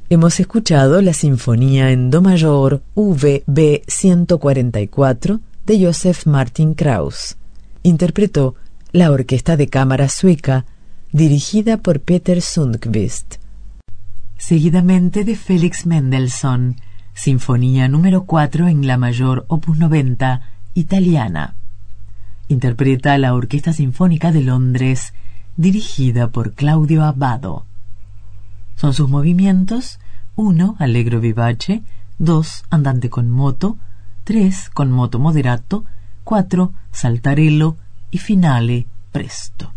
Hemos escuchado la Sinfonía en Do mayor VB 144 de Joseph Martin Krauss. Interpretó la Orquesta de Cámara Sueca, dirigida por Peter Sundqvist. Seguidamente de Félix Mendelssohn, Sinfonía número 4 en La mayor, opus 90, italiana. Interpreta la Orquesta Sinfónica de Londres, dirigida por Claudio Abbado. Son sus movimientos: 1, allegro vivace; 2, andante con moto; 3, con moto moderato; 4, saltarello y finale presto.